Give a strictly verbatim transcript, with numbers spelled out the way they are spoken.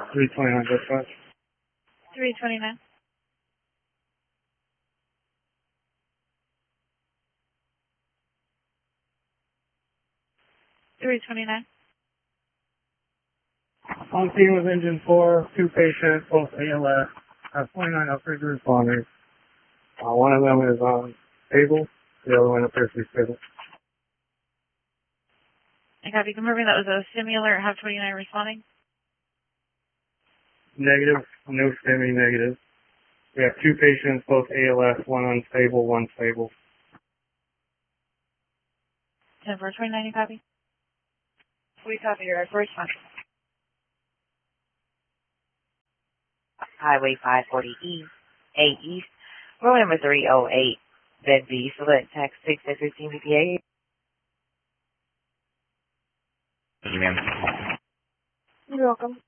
three twenty-nine dispatch. three twenty-nine. three twenty-nine. On scene with engine four, two patients, both A L S, have twenty-nine upgrade responders. Uh, one of them is on stable, the other one appears to be stable. I copy. Confirming that was a simular at Have twenty-nine responding. Negative, no STEMI negative. We have two patients, both A L S, one unstable, one stable. ten four twenty-nine, you copy? We copy your first one. Highway five forty East, eight East, road number three oh eight, bed B, select tax six at fifteen fifty-eight. You're welcome.